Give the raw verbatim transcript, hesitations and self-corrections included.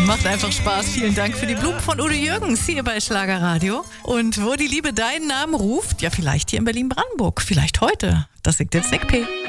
Macht einfach Spaß. Vielen Dank für die Blumen von Udo Jürgens hier bei Schlagerradio. Und wo die Liebe deinen Namen ruft, ja vielleicht hier in Berlin-Brandenburg, vielleicht heute. Das liegt jetzt Nick P.